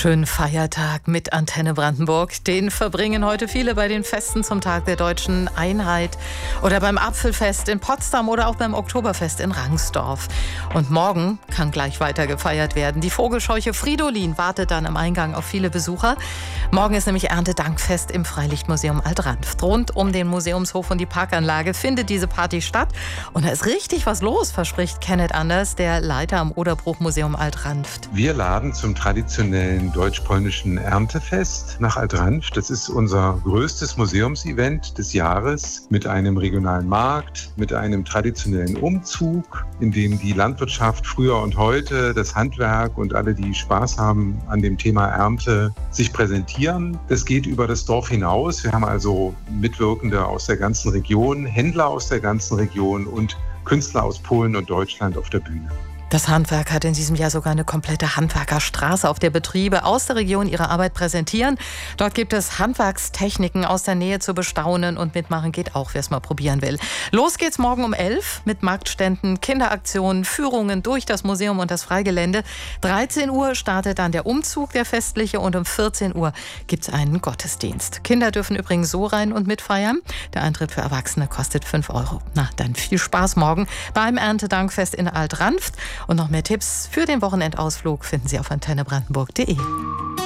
Schönen Feiertag mit Antenne Brandenburg. Den verbringen heute viele bei den Festen zum Tag der deutschen Einheit oder beim Apfelfest in Potsdam oder auch beim Oktoberfest in Rangsdorf. Und morgen kann gleich weiter gefeiert werden. Die Vogelscheuche Fridolin wartet dann am Eingang auf viele Besucher. Morgen ist nämlich Erntedankfest im Freilichtmuseum Alt-Ranft. Rund um den Museumshof und die Parkanlage findet diese Party statt. Und da ist richtig was los, verspricht Kenneth Anders, der Leiter am Oderbruch-Museum Alt-Ranft. Wir laden zum traditionellen deutsch-polnischen Erntefest nach Alt-Ranft. Das ist unser größtes Museumsevent des Jahres mit einem regionalen Markt, mit einem traditionellen Umzug, in dem die Landwirtschaft früher und heute, das Handwerk und alle, die Spaß haben an dem Thema Ernte, sich präsentieren. Das geht über das Dorf hinaus. Wir haben also Mitwirkende aus der ganzen Region, Händler aus der ganzen Region und Künstler aus Polen und Deutschland auf der Bühne. Das Handwerk hat in diesem Jahr sogar eine komplette Handwerkerstraße, auf der Betriebe aus der Region ihre Arbeit präsentieren. Dort gibt es Handwerkstechniken aus der Nähe zu bestaunen und mitmachen geht auch, wer es mal probieren will. Los geht's morgen um 11 mit Marktständen, Kinderaktionen, Führungen durch das Museum und das Freigelände. 13 Uhr startet dann der Umzug, der festliche, und um 14 Uhr gibt's einen Gottesdienst. Kinder dürfen übrigens so rein und mitfeiern. Der Eintritt für Erwachsene kostet 5 Euro. Na, dann viel Spaß morgen beim Erntedankfest in Alt-Ranft. Und noch mehr Tipps für den Wochenendausflug finden Sie auf antennebrandenburg.de.